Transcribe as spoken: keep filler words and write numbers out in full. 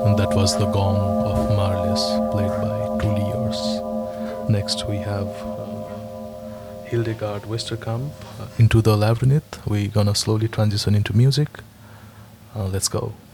And that was the Gong of Marlis, played by Tulliers. Next we have uh, Hildegard Westerkamp, uh, Into the Labyrinth. We're gonna slowly transition into music. Uh, let's go.